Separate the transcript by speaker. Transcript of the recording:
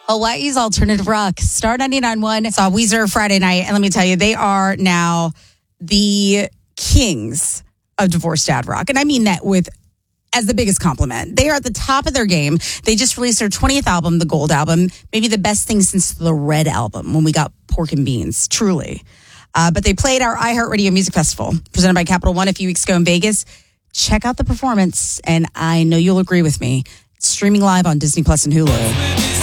Speaker 1: Hawaii's alternative rock. Star 99.1 saw Weezer Friday night. And let me tell you, they are now the kings of divorced dad rock. And I mean that as the biggest compliment. They are at the top of their game. They just released their 20th album, the Gold album. Maybe the best thing since the Red album when we got Pork and Beans, truly. But they played our iHeartRadio Music Festival presented by Capital One a few weeks ago in Vegas. Check out the performance, and I know you'll agree with me. It's streaming live on Disney Plus and Hulu.